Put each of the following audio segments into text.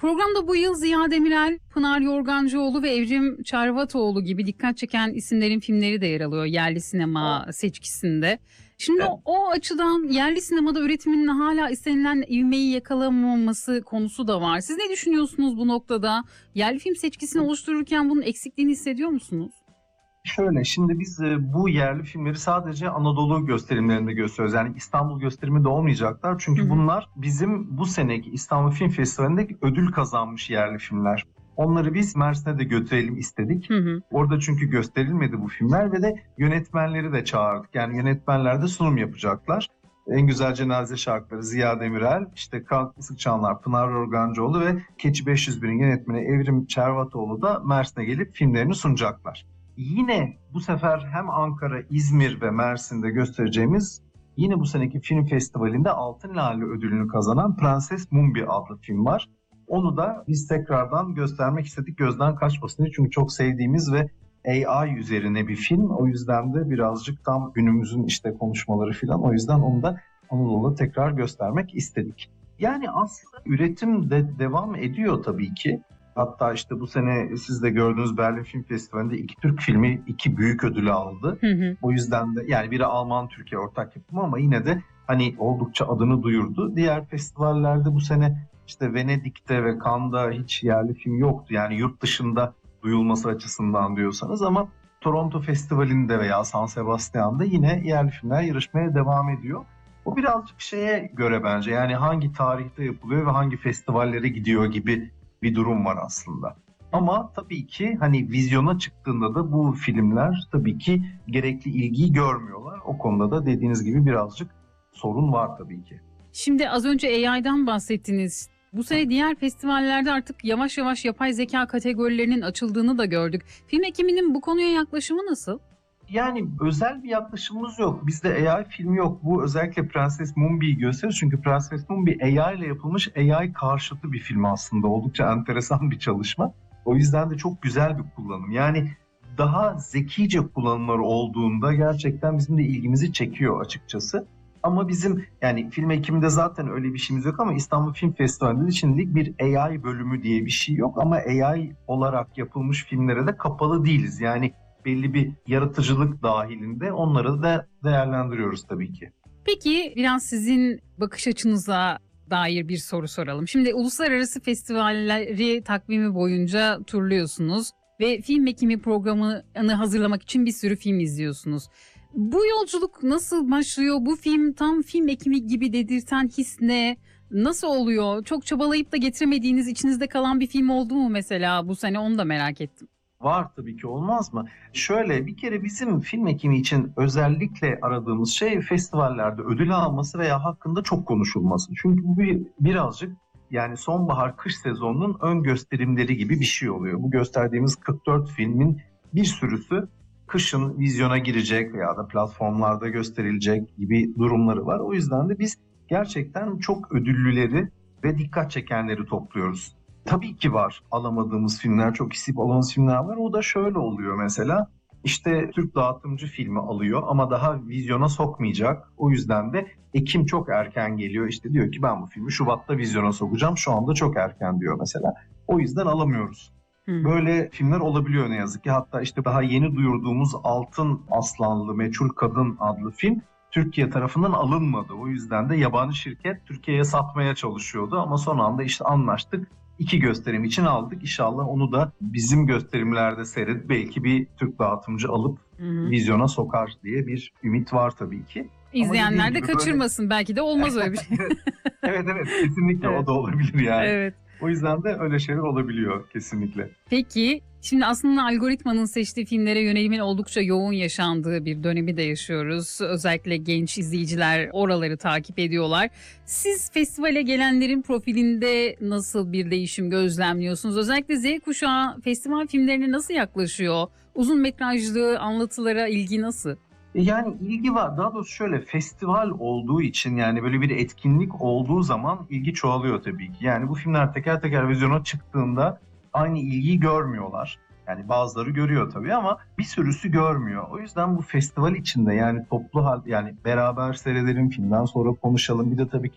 Programda bu yıl Ziya Demirel, Pınar Yorgancıoğlu ve Evrim Çarvatoğlu gibi dikkat çeken isimlerin filmleri de yer alıyor yerli sinema seçkisinde. Şimdi o açıdan yerli sinemada üretimin hala istenilen ivmeyi yakalamaması konusu da var. Siz ne düşünüyorsunuz bu noktada? Yerli film seçkisini oluştururken bunun eksikliğini hissediyor musunuz? Şöyle, şimdi biz bu yerli filmleri sadece Anadolu gösterimlerinde gösteriyoruz. Yani İstanbul gösterimi de olmayacaklar. Çünkü bunlar bizim bu seneki İstanbul Film Festivali'nde ödül kazanmış yerli filmler. Onları biz Mersin'e de götürelim istedik. Orada çünkü gösterilmedi bu filmler ve de yönetmenleri de çağırdık. Yani yönetmenler de sunum yapacaklar. En Güzel Cenaze Şarkıları Ziya Demirel, işte Karanlık Çağlar Pınar Yorgancıoğlu ve Keçi 501'in yönetmeni Evrim Çervatoğlu da Mersin'e gelip filmlerini sunacaklar. Yine bu sefer hem Ankara, İzmir ve Mersin'de göstereceğimiz yine bu seneki film festivalinde Altın Lale ödülünü kazanan Prenses Mumbi adlı film var. Onu da biz tekrardan göstermek istedik, gözden kaçmasın diye. Çünkü çok sevdiğimiz ve AI üzerine bir film. O yüzden de birazcık tam günümüzün işte konuşmaları falan. O yüzden onu da Anadolu'da tekrar göstermek istedik. Yani aslında üretim de devam ediyor tabii ki. Hatta işte bu sene siz de gördüğünüz Berlin Film Festivali'nde 2 Türk filmi 2 büyük ödülü aldı. O yüzden de yani biri Alman Türkiye ortak yapımı ama yine de hani oldukça adını duyurdu. Diğer festivallerde bu sene işte Venedik'te ve Cannes'da hiç yerli film yoktu. Yani yurt dışında duyulması açısından diyorsanız ama Toronto Festivali'nde veya San Sebastian'da yine yerli filmler yarışmaya devam ediyor. Bu birazcık şeye göre bence yani hangi tarihte yapılıyor ve hangi festivallere gidiyor gibi bir durum var aslında. Ama tabii ki hani vizyona çıktığında da bu filmler tabii ki gerekli ilgiyi görmüyorlar. O konuda da dediğiniz gibi birazcık sorun var tabii ki. Şimdi az önce AI'dan bahsettiniz. Bu sene diğer festivallerde artık yavaş yavaş yapay zeka kategorilerinin açıldığını da gördük. Film ekiminin bu konuya yaklaşımı nasıl? Yani özel bir yaklaşımımız yok. Bizde AI filmi yok. Bu özellikle Prenses Mumbi'yi gösterir. Çünkü Prenses Mumbi AI ile yapılmış AI karşıtı bir film aslında. Oldukça enteresan bir çalışma. O yüzden de çok güzel bir kullanım. Yani daha zekice kullanımları olduğunda gerçekten bizim de ilgimizi çekiyor açıkçası. Ama bizim yani film ekiminde zaten öyle bir şeyimiz yok ama İstanbul Film Festivali'nde şimdilik bir AI bölümü diye bir şey yok. Ama AI olarak yapılmış filmlere de kapalı değiliz. Yani belli bir yaratıcılık dahilinde onları da değerlendiriyoruz tabii ki. Peki biraz sizin bakış açınıza dair bir soru soralım. Şimdi uluslararası festivalleri takvimi boyunca turluyorsunuz ve film ekimi programını hazırlamak için bir sürü film izliyorsunuz. Bu yolculuk nasıl başlıyor? Bu film tam film ekimi gibi dedirten his ne? Nasıl oluyor? Çok çabalayıp da getiremediğiniz içinizde kalan bir film oldu mu mesela bu sene, onu da merak ettim. Var tabii ki, olmaz mı? Şöyle bir kere bizim film ekimi için özellikle aradığımız şey festivallerde ödül alması veya hakkında çok konuşulması. Çünkü bu birazcık yani sonbahar-kış sezonunun ön gösterimleri gibi bir şey oluyor. Bu gösterdiğimiz 44 filmin bir sürüsü kışın vizyona girecek veya da platformlarda gösterilecek gibi durumları var. O yüzden de biz gerçekten çok ödüllüleri ve dikkat çekenleri topluyoruz. Tabii ki var alamadığımız filmler, çok isteyip alamadığımız filmler var. O da şöyle oluyor mesela. İşte Türk dağıtımcı filmi alıyor ama daha vizyona sokmayacak. O yüzden de Ekim çok erken geliyor. İşte diyor ki ben bu filmi Şubat'ta vizyona sokacağım. Şu anda çok erken diyor mesela. O yüzden alamıyoruz. Böyle filmler olabiliyor ne yazık ki. Hatta işte daha yeni duyurduğumuz Altın Aslanlı Meçhul Kadın adlı film Türkiye tarafından alınmadı. O yüzden de yabancı şirket Türkiye'ye satmaya çalışıyordu ama son anda işte anlaştık. 2 gösterim için aldık. İnşallah onu da bizim gösterimlerde seyredip belki bir Türk dağıtımcı alıp vizyona sokar diye bir ümit var tabii ki. İzleyenler de kaçırmasın. Belki de olmaz öyle bir şey. Evet kesinlikle evet. O da olabilir yani. Evet. O yüzden de öyle şeyler olabiliyor kesinlikle. Peki şimdi aslında algoritmanın seçtiği filmlere yönelimin oldukça yoğun yaşandığı bir dönemi de yaşıyoruz. Özellikle genç izleyiciler oraları takip ediyorlar. Siz festivale gelenlerin profilinde nasıl bir değişim gözlemliyorsunuz? Özellikle Z kuşağı festival filmlerine nasıl yaklaşıyor? Uzun metrajlı anlatılara ilgi nasıl? Yani ilgi var. Daha doğrusu şöyle, festival olduğu için yani böyle bir etkinlik olduğu zaman ilgi çoğalıyor tabii ki. Yani bu filmler teker teker vizyona çıktığında aynı ilgiyi görmüyorlar. Yani bazıları görüyor tabii ama bir sürüsü görmüyor. O yüzden bu festival içinde yani toplu yani beraber seyredelim, filmden sonra konuşalım. Bir de tabii ki bir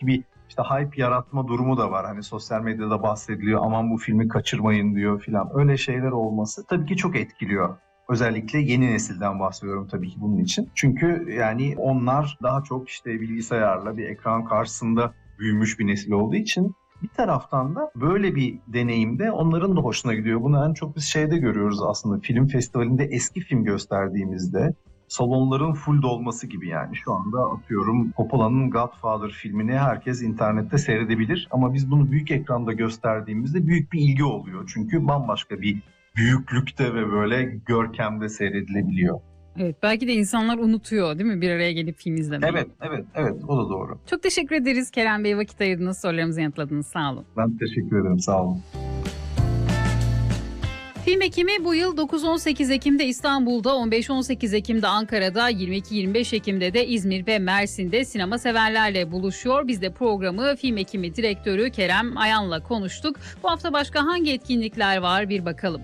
işte hype yaratma durumu da var. Hani sosyal medyada bahsediliyor, aman bu filmi kaçırmayın diyor filan. Öyle şeyler olması tabii ki çok etkiliyor. Özellikle yeni nesilden bahsediyorum tabii ki bunun için. Çünkü yani onlar daha çok işte bilgisayarla bir ekran karşısında büyümüş bir nesil olduğu için bir taraftan da böyle bir deneyimde onların da hoşuna gidiyor. Bunu en çok biz şeyde görüyoruz aslında, film festivalinde eski film gösterdiğimizde salonların full dolması gibi. Yani şu anda atıyorum Coppola'nın Godfather filmini herkes internette seyredebilir ama biz bunu büyük ekranda gösterdiğimizde büyük bir ilgi oluyor. Çünkü bambaşka bir büyüklükte ve böyle görkemde seyredilebiliyor. Evet, belki de insanlar unutuyor değil mi bir araya gelip film izlemeyi? Evet, o da doğru. Çok teşekkür ederiz Kerem Bey, vakit ayırdınız, sorularımızı yanıtladınız. Sağ olun. Ben teşekkür ederim, sağ olun. Film Ekimi bu yıl 9-18 Ekim'de İstanbul'da, 15-18 Ekim'de Ankara'da, 22-25 Ekim'de de İzmir ve Mersin'de sinema severlerle buluşuyor. Biz de programı Film Ekimi direktörü Kerem Ayan'la konuştuk. Bu hafta başka hangi etkinlikler var bir bakalım.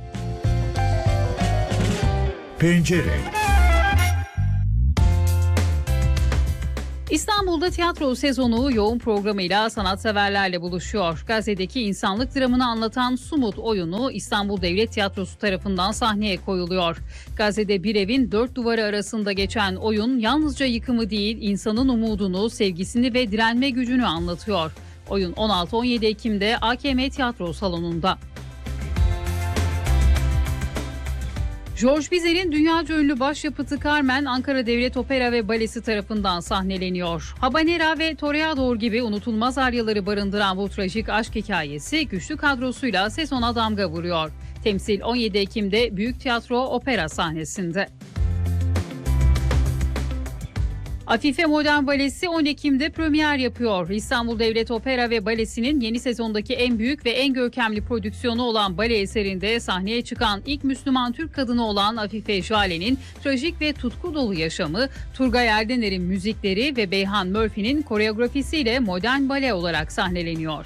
Pencere. İstanbul'da tiyatro sezonu yoğun programıyla sanatseverlerle buluşuyor. Gazze'deki insanlık dramını anlatan Sumut oyunu İstanbul Devlet Tiyatrosu tarafından sahneye koyuluyor. Gazze'de bir evin dört duvarı arasında geçen oyun yalnızca yıkımı değil, insanın umudunu, sevgisini ve direnme gücünü anlatıyor. Oyun 16-17 Ekim'de AKM Tiyatro Salonu'nda. George Bizel'in dünyaca ünlü başyapıtı Carmen, Ankara Devlet Opera ve Balesi tarafından sahneleniyor. Habanera ve Toreador gibi unutulmaz aryaları barındıran bu trajik aşk hikayesi güçlü kadrosuyla sezona damga vuruyor. Temsil 17 Ekim'de Büyük Tiyatro Opera sahnesinde. Afife Modern Balesi 10 Ekim'de premier yapıyor. İstanbul Devlet Opera ve Balesi'nin yeni sezondaki en büyük ve en görkemli prodüksiyonu olan bale eserinde sahneye çıkan ilk Müslüman Türk kadını olan Afife Jale'nin trajik ve tutku dolu yaşamı, Turgay Erdener'in müzikleri ve Beyhan Murphy'nin koreografisiyle modern bale olarak sahneleniyor.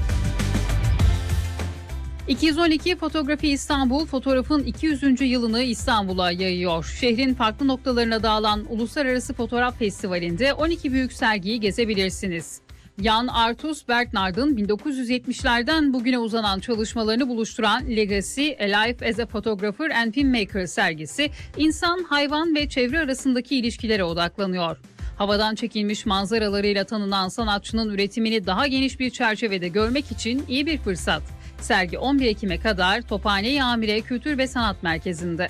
212 Fotoğrafi İstanbul, fotoğrafın 200. yılını İstanbul'a yayıyor. Şehrin farklı noktalarına dağılan Uluslararası Fotoğraf Festivali'nde 12 büyük sergiyi gezebilirsiniz. Jan Arthus Bertrand'ın 1970'lerden bugüne uzanan çalışmalarını buluşturan Legacy, A Life as a Photographer and Filmmaker sergisi, insan, hayvan ve çevre arasındaki ilişkilere odaklanıyor. Havadan çekilmiş manzaralarıyla tanınan sanatçının üretimini daha geniş bir çerçevede görmek için iyi bir fırsat. Sergi 11 Ekim'e kadar Tophane-i Amire Kültür ve Sanat Merkezi'nde.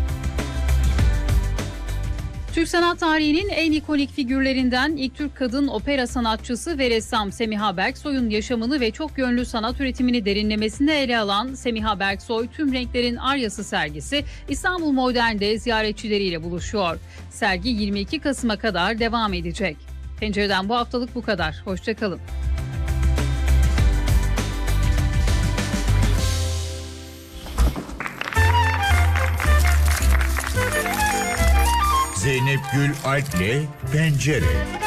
Türk sanat tarihinin en ikonik figürlerinden ilk Türk kadın opera sanatçısı ve ressam Semiha Berksoy'un yaşamını ve çok yönlü sanat üretimini derinlemesine ele alan Semiha Berksoy Tüm Renklerin Aryası sergisi İstanbul Modern'de ziyaretçileriyle buluşuyor. Sergi 22 Kasım'a kadar devam edecek. Pencereden bu haftalık bu kadar. Hoşça kalın. Zeynep Gül Alp'le Pencere.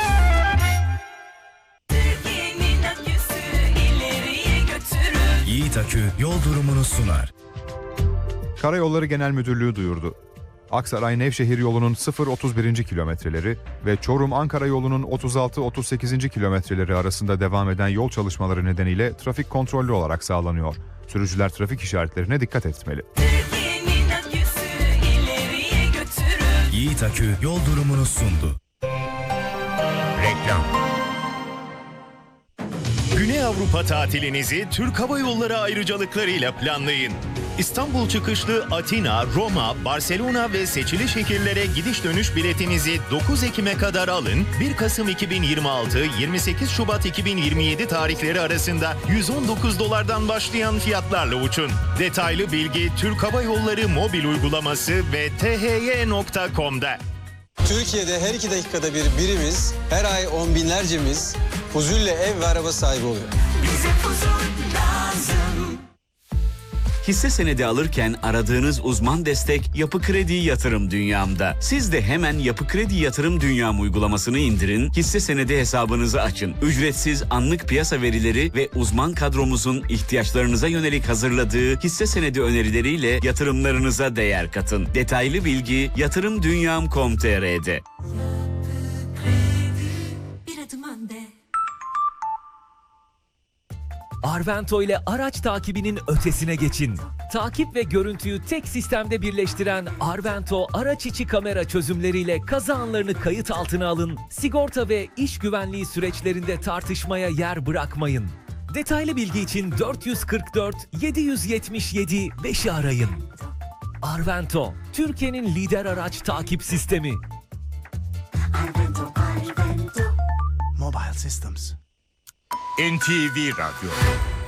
Yiğit Akü yol durumunu sunar. Karayolları Genel Müdürlüğü duyurdu. Aksaray-Nevşehir yolunun 0-31. kilometreleri ve Çorum-Ankara yolunun 36-38. kilometreleri arasında devam eden yol çalışmaları nedeniyle trafik kontrollü olarak sağlanıyor. Sürücüler trafik işaretlerine dikkat etmeli. Yiğit Akü yol durumunu sundu. Reklam. Güney Avrupa tatilinizi Türk Hava Yolları ayrıcalıklarıyla planlayın. İstanbul çıkışlı Atina, Roma, Barcelona ve seçili şehirlere gidiş dönüş biletinizi 9 Ekim'e kadar alın. 1 Kasım 2026, 28 Şubat 2027 tarihleri arasında $119'dan başlayan fiyatlarla uçun. Detaylı bilgi Türk Hava Yolları mobil uygulaması ve thy.com'da. Türkiye'de her 2 dakikada bir birimiz, her ay on binlercemiz huzurla ev ve araba sahibi oluyor. Bize huzur lazım. Hisse senedi alırken aradığınız uzman destek Yapı Kredi Yatırım Dünyam'da. Siz de hemen Yapı Kredi Yatırım Dünyam uygulamasını indirin, hisse senedi hesabınızı açın. Ücretsiz anlık piyasa verileri ve uzman kadromuzun ihtiyaçlarınıza yönelik hazırladığı hisse senedi önerileriyle yatırımlarınıza değer katın. Detaylı bilgi yatırımdunyam.com.tr'de. Bir adım önde. Arvento ile araç takibinin ötesine geçin. Takip ve görüntüyü tek sistemde birleştiren Arvento araç içi kamera çözümleriyle kaza anlarını kayıt altına alın. Sigorta ve iş güvenliği süreçlerinde tartışmaya yer bırakmayın. Detaylı bilgi için 444 777 5'i arayın. Arvento, Türkiye'nin lider araç takip sistemi. Mobile Systems. NTV Radyo.